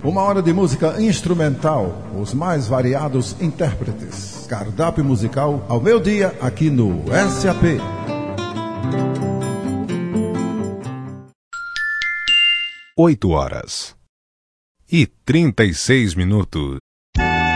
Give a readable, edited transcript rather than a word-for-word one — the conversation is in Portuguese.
Uma hora de música instrumental, os mais variados intérpretes. Cardápio musical ao meio-dia aqui no SAP. Oito horas e 36 minutos.